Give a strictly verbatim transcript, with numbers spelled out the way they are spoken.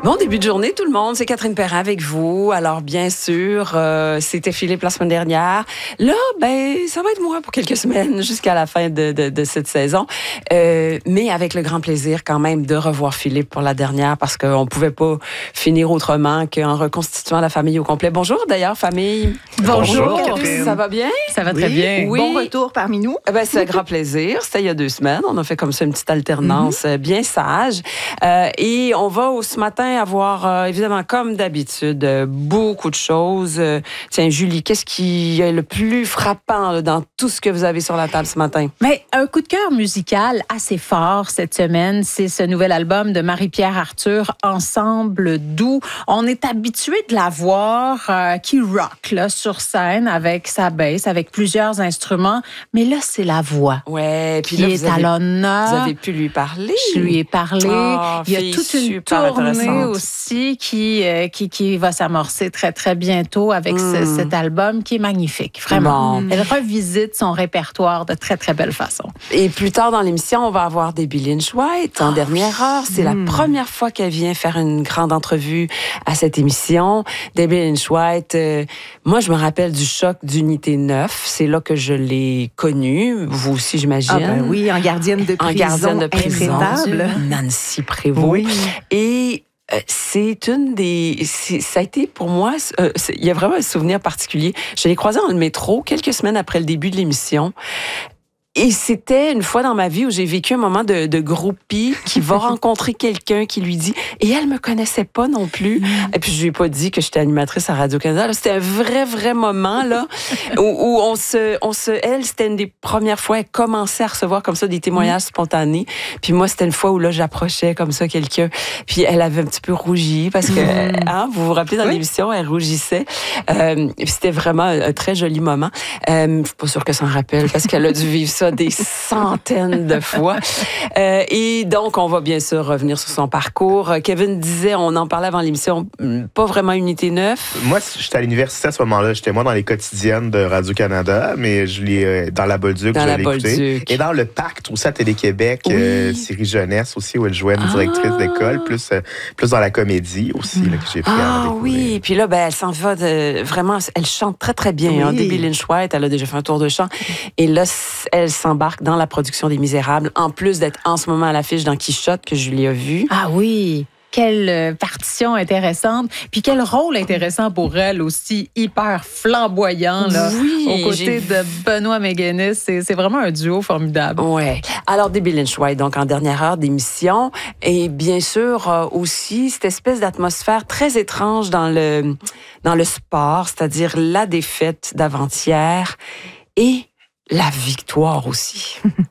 Bon début de journée tout le monde, c'est Catherine Perrin avec vous. Alors bien sûr, euh, c'était Philippe la semaine dernière. Là, ben ça va être moi pour quelques semaines jusqu'à la fin de, de, de cette saison. Euh, mais avec le grand plaisir quand même de revoir Philippe pour la dernière parce qu'on pouvait pas finir autrement qu'en reconstituant la famille au complet. Bonjour d'ailleurs famille. Bonjour, Bonjour Catherine. Ça va bien? Ça va très Oui, bien. Oui. Bon retour parmi nous. Ben, c'est un grand plaisir. C'était il y a deux semaines. On a fait comme ça une petite alternance mm-hmm. bien sage. Euh, et on va au, ce matin avoir, euh, évidemment, comme d'habitude, euh, beaucoup de choses. Euh, tiens, Julie, qu'est-ce qui est le plus frappant là, dans tout ce que vous avez sur la table ce matin? Mais un coup de cœur musical assez fort cette semaine, c'est ce nouvel album de Marie-Pierre Arthur, Ensemble doux. On est habitué de la voir euh, qui rock là, sur scène avec sa basse, avec plusieurs instruments. Mais là, c'est la voix ouais, puis qui là, est avez, à l'honneur. Vous avez pu lui parler. Je lui ai parlé. Oh, il y a toute une tournée aussi qui, euh, qui, qui va s'amorcer très, très bientôt avec mm. ce, cet album qui est magnifique. Vraiment. Bon. Elle revisite son répertoire de très, très belle façon. Et plus tard dans l'émission, on va avoir Debbie Lynch White en oh, dernière heure. C'est mm. la première fois qu'elle vient faire une grande entrevue à cette émission. Debbie Lynch White, euh, moi, je me rappelle du choc d'Unité neuf. C'est là que je l'ai connue. Vous aussi, j'imagine. Ah ben oui, en gardienne de prison. En gardienne de prison. Nancy Prévost. Oui. Et euh, c'est une des... C'est, ça a été pour moi... Euh, il y a vraiment un souvenir particulier. Je l'ai croisée dans le métro quelques semaines après le début de l'émission. Et c'était une fois dans ma vie où j'ai vécu un moment de, de groupie qui va rencontrer quelqu'un qui lui dit... Et elle me connaissait pas non plus. Mm. Et puis, je lui ai pas dit que j'étais animatrice à Radio-Canada. Là, c'était un vrai, vrai moment, là, où, où on se... On se elle, c'était une des premières fois, elle commençait à recevoir comme ça des témoignages mm. spontanés. Puis moi, c'était une fois où, là, j'approchais comme ça quelqu'un. Puis elle avait un petit peu rougi parce que, mm. hein, vous vous rappelez, dans oui. l'émission, elle rougissait. Euh, puis c'était vraiment un, un très joli moment. Euh, je suis pas sûre qu'elle s'en rappelle parce qu'elle a dû vivre ça des centaines de fois. Euh, et donc, on va bien sûr revenir sur son parcours. Kevin disait, on en parlait avant l'émission, pas vraiment Unité neuf. Moi, j'étais à l'université à ce moment-là. J'étais moi dans les quotidiennes de Radio-Canada, mais je l'ai dans la Bolduc, dans je la l'ai écouté. Et dans le Pacte, aussi à Télé-Québec, oui. euh, série jeunesse aussi, où elle jouait une directrice ah. d'école, plus, euh, plus dans la comédie aussi, là, que j'ai pris ah, à découvrir. Oui, puis là, ben, elle s'en va de, vraiment, elle chante très, très bien. Oui. Hein, Debbie Lynch White, elle a déjà fait un tour de chant. Et là, elle s'embarque dans la production des Misérables, en plus d'être en ce moment à l'affiche dans Quichotte, que Julie a vu. Ah oui! Quelle partition intéressante. Puis quel rôle intéressant pour elle aussi, hyper flamboyant, là, oui, aux côtés de Benoît Méguénis. C'est, c'est vraiment un duo formidable. Oui. Alors, Debbie Lynch White, donc en dernière heure d'émission. Et bien sûr, euh, aussi, cette espèce d'atmosphère très étrange dans le, dans le sport, c'est-à-dire la défaite d'avant-hier et la victoire aussi.